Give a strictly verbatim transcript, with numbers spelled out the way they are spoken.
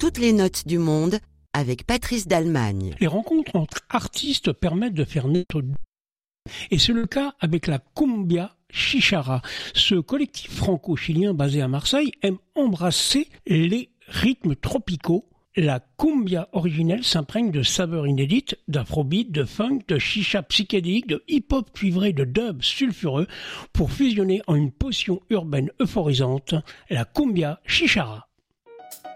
toutes les notes du monde avec Patrice Dalmagne. Les rencontres entre artistes permettent de faire naître du... Et c'est le cas avec la Cumbia Chichara. Ce collectif franco-chilien basé à Marseille aime embrasser les rythmes tropicaux. La cumbia originelle s'imprègne de saveurs inédites, d'afrobeat, de funk, de chicha psychédélique, de hip-hop cuivré, de dub sulfureux pour fusionner en une potion urbaine euphorisante, la Cumbia Chichara.